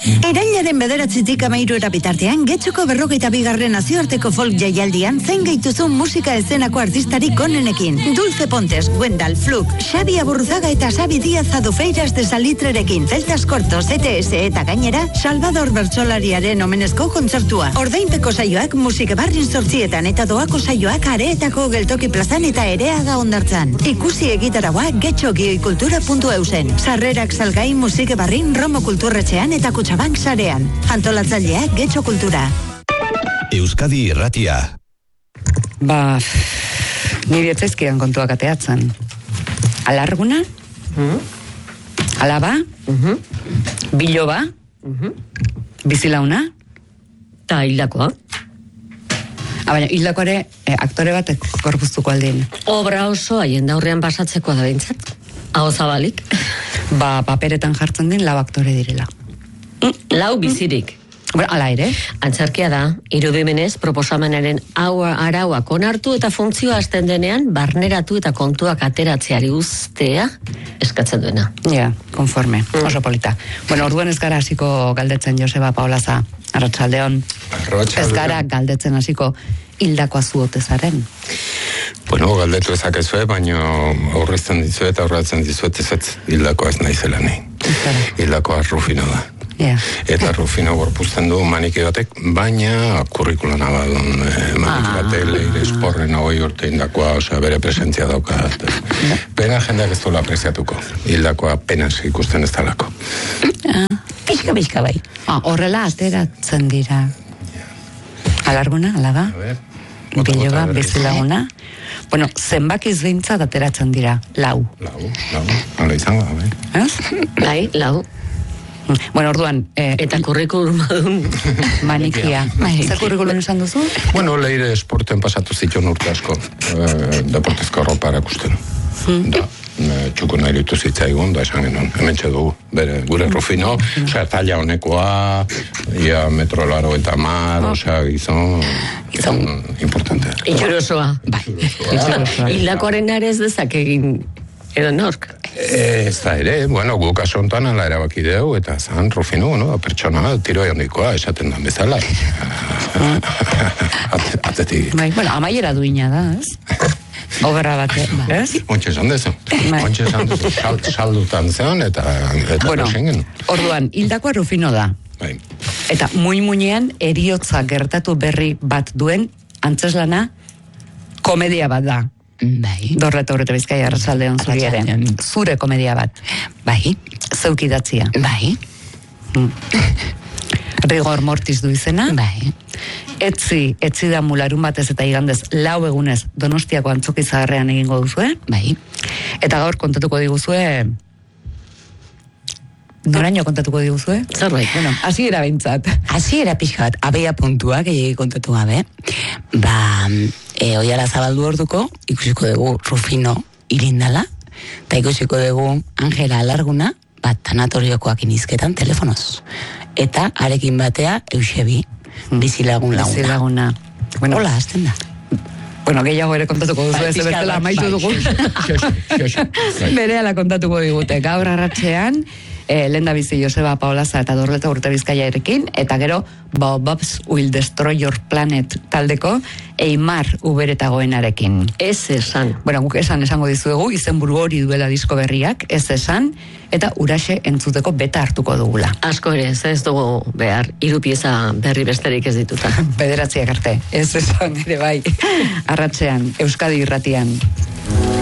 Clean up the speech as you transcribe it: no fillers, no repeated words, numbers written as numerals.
Irailaren 9-tik 13 bitartean, Getxoko 42. nazioarteko folk jaialdian zein gaituzun musika eszenako artistarik onenekin. Dulce Pontes, Wendal, Fluk, Xabi Aburruzaga eta Xabi Díaz Adufeiras de Salitrerekin, Celtas Cortos, ETS eta gainera, Salvador Bertsolariaren omenezko kontzertua. Ordainpeko saioak musike barrin 8etan eta doako saioak Areetako Geltoki plazan eta Ereaga Hondartzan. Ikusi egitaragoa getxogioikultura.eusen. Sarrerak salgai musike barrin Romo Kulturretxean eta Kutxabank sarean. Antolatzaileak Getxo Kultura. Euskadi Irratia. Nire etzaizkian kontuak ateatzen. Alarguna? Alaba? Biloba? Bizilauna? Ta hildakoa. Baina, hildakoare aktore bat gorpuztuko aldien. Obra oso haien daurrean pasatzeko da bintzat. Hau zabalik. Paperetan jartzen den lau aktore direla. Lau bizirik. Bueno, ala ere. Antzerkia da, irudimenez proposamenaren arauak onartu eta funtzioa hasten denean barneratu eta kontuak ateratzeari uztea eskatzen duena. Ja, konforme, oso polita. Bueno, orduan ez gara hasiko galdetzen Joseba Paolaza, arratsaldeon. Ez gara galdetzen hasiko hildakoa zuote zaren. Bueno, galdetu ezakezue, baina aurrezten dizuet, ez hildakoa ez naizela ni. Hildakoa Rufino da. Yeah. Eta Rufino gorpuzten du maniki batek, baina kurrikulana badun maniki batek leire esporren 20 urte indakoa, osea, bere presentzia dauka. Pena jendeak ez duela apreciatuko. Hildakoa penas ikusten ez talako. Pixka bai. Horrela ateratzen dira. Alarguna, alaba? Biloba, bizilaguna. Bueno, zenbakiz behintzat ateratzen dira. Lau. Hala izango da, bai? Bai, lau. Bueno, orduan... Eta kurrikulum adun. Manikia. Zer kurrikulum esan duzu? Bueno, leire esporten pasatu zituen urte asko. Deportezko ropa erakusten. Da, txuko nahi ditu zitzaigun, da esan genuen. Hemen txedu, gure Rufino, osea, talla honekoa, ia metrolaro eta mar, osea, gizon importante. Itxurosoa. Bai. Hildakoaren arez dezak egin edo nork. Ez da ere, bueno, guk kaso honetan ala erabaki deu, eta zan Rufino, no, pertsona, tiro egonikoa, esaten dan bezala. Atzetik. Bai, bueno, amaiera duina da, ez? Oberra bate, ez? Ontxe esan dezu. Saldutan zeon, eta bueno, orduan, hildakoa Rufino da. Bai. Eta muinean eriotza gertatu berri bat duen antzeslana komedia bat da. Bai. Dorreta Urrete Bizkaia arratsaldeon zuri ere. Zure komedia bat. Bai. Zeuk idatzia. Bai. Rigor mortis du izena. Bai. Etzi da mularun batez eta igandez 4 egunez Donostiako Antzoki Zaharrean egingo duzue. Bai. Eta gaur kontatuko diguzue... Noraino kontatuko diguzue? Zerbait. Bueno, hasiera behintzat. Hasiera pixka bat, abea puntua, gehiagik kontatu gabe. Oiara zabaldu orduko, ikusiko dugu Rufino irindala, eta ikusiko dugu Angela Alarguna, tanatoriokoak inizketan telefonoz. Eta arekin batea Eusebi, bizilagun laguna. Bizilaguna. Bueno, hola, azten da. Bueno, gehiago ere kontatuko duzu ez bertela amaitu dugu. Berehala kontatuko digute. Gaur arratsean, lehen da bizi Joseba Paolaza eta Dorreta Urrete Bizkaia erekin, eta gero Baobabs Will Destroy Your Planet taldeko Eimar Uberetagoenarekin. Ez esan. Bueno, guk esango dizuegu, izenburu hori duela disko berriak, ez esan, eta uraxe entzuteko beta hartuko dugula. Asko ere, ez dugu behar, 3 pieza berri besterik ez dituta. 9 arte, ez esan ere bai. Arratsean, Euskadi Irratian.